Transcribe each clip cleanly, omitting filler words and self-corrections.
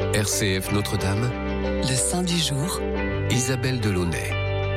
RCF Notre-Dame, le Saint du jour, Isabelle Delaunay.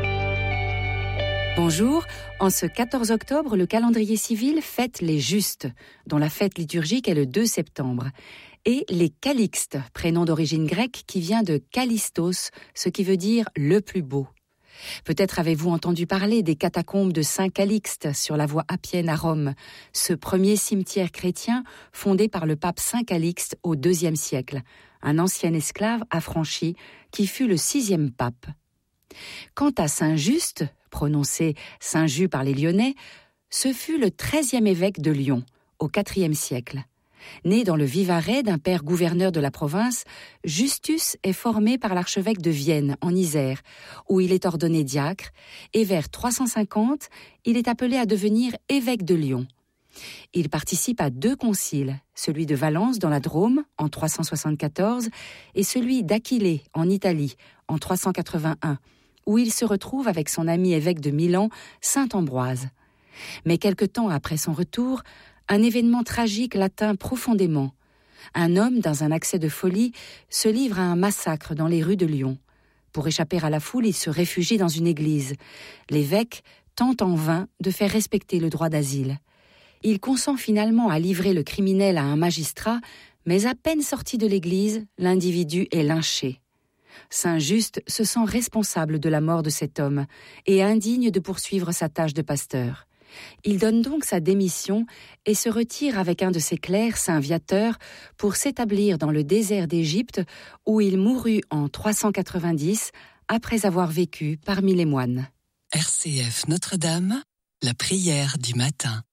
Bonjour, en ce 14 octobre, le calendrier civil fête les Justes, dont la fête liturgique est le 2 septembre, et les Calixtes, prénom d'origine grecque qui vient de Callistos, ce qui veut dire « le plus beau ». Peut-être avez-vous entendu parler des catacombes de Saint-Calixte sur la voie appienne à Rome, ce premier cimetière chrétien fondé par le pape Saint-Calixte au IIe siècle, un ancien esclave affranchi qui fut le 6e pape. Quant à Saint-Just, prononcé Saint-Just par les Lyonnais, ce fut le 13e évêque de Lyon, au IVe siècle. Né dans le Vivarais d'un père gouverneur de la province, Justus est formé par l'archevêque de Vienne, en Isère, où il est ordonné diacre, et vers 350, il est appelé à devenir évêque de Lyon. Il participe à 2 conciles, celui de Valence dans la Drôme, en 374, et celui d'Aquilée, en Italie, en 381, où il se retrouve avec son ami évêque de Milan, saint Ambroise. Mais quelque temps après son retour, un événement tragique l'atteint profondément. Un homme, dans un accès de folie, se livre à un massacre dans les rues de Lyon. Pour échapper à la foule, il se réfugie dans une église. L'évêque tente en vain de faire respecter le droit d'asile. Il consent finalement à livrer le criminel à un magistrat, mais à peine sorti de l'église, l'individu est lynché. Saint-Just se sent responsable de la mort de cet homme et indigne de poursuivre sa tâche de pasteur. Il donne donc sa démission et se retire avec un de ses clercs, Saint Viateur, pour s'établir dans le désert d'Égypte où il mourut en 390 après avoir vécu parmi les moines. RCF Notre-Dame, la prière du matin.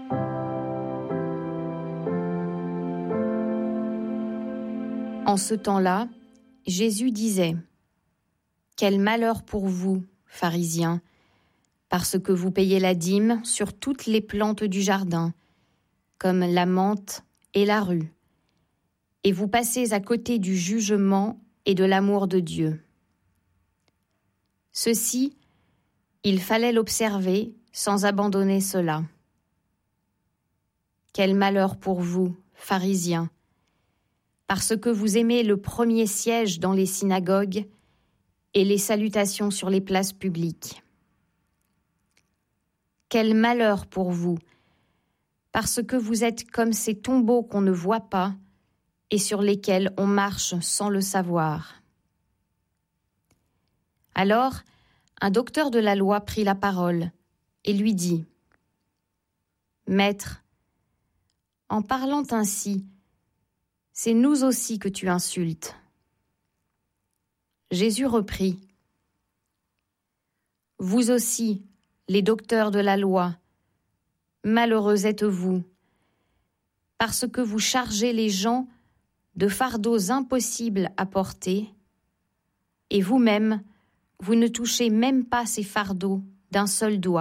En ce temps-là, Jésus disait : « Quel malheur pour vous, pharisiens, parce que vous payez la dîme sur toutes les plantes du jardin, comme la menthe et la rue, et vous passez à côté du jugement et de l'amour de Dieu. Ceci, il fallait l'observer sans abandonner cela. Quel malheur pour vous, pharisiens, parce que vous aimez le premier siège dans les synagogues et les salutations sur les places publiques. Quel malheur pour vous, parce que vous êtes comme ces tombeaux qu'on ne voit pas et sur lesquels on marche sans le savoir. » Alors, un docteur de la loi prit la parole et lui dit : « Maître, en parlant ainsi, c'est nous aussi que tu insultes. » Jésus reprit : « Vous aussi, les docteurs de la loi, malheureux êtes-vous, parce que vous chargez les gens de fardeaux impossibles à porter, et vous-même, vous ne touchez même pas ces fardeaux d'un seul doigt. »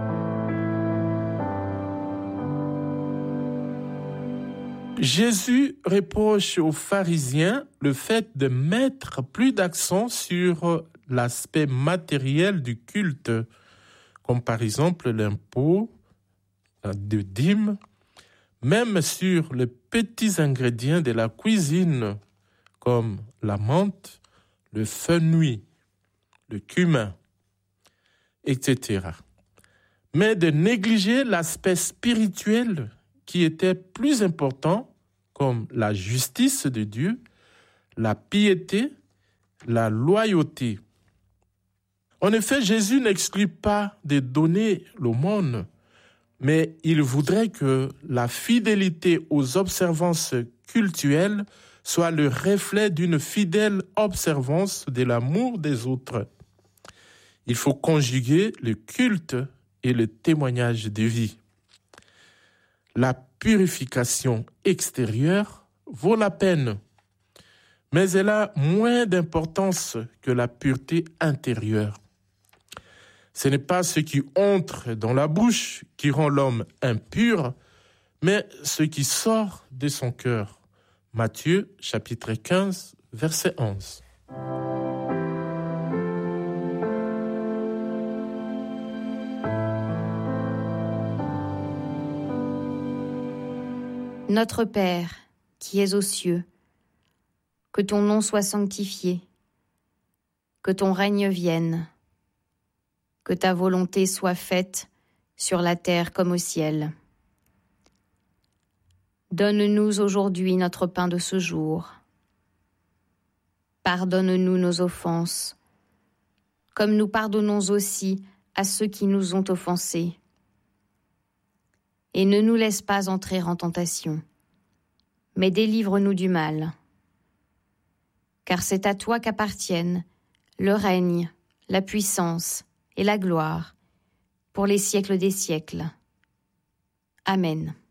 Jésus reproche aux pharisiens le fait de mettre plus d'accent sur l'aspect matériel du culte, comme par exemple l'impôt, de dîme, même sur les petits ingrédients de la cuisine, comme la menthe, le fenouil, le cumin, etc. Mais de négliger l'aspect spirituel qui était plus important, comme la justice de Dieu, la piété, la loyauté. En effet, Jésus n'exclut pas de donner l'aumône, mais il voudrait que la fidélité aux observances cultuelles soit le reflet d'une fidèle observance de l'amour des autres. Il faut conjuguer le culte et le témoignage de vie. La purification extérieure vaut la peine, mais elle a moins d'importance que la pureté intérieure. Ce n'est pas ce qui entre dans la bouche qui rend l'homme impur, mais ce qui sort de son cœur. Matthieu, chapitre 15, verset 11. Notre Père, qui es aux cieux, Que ton nom soit sanctifié, que ton règne vienne, que ta volonté soit faite sur la terre comme au ciel. Donne-nous aujourd'hui notre pain de ce jour. Pardonne-nous nos offenses, comme nous pardonnons aussi à ceux qui nous ont offensés. Et ne nous laisse pas entrer en tentation, mais délivre-nous du mal. Car c'est à toi qu'appartiennent le règne, la puissance et la gloire pour les siècles des siècles. Amen.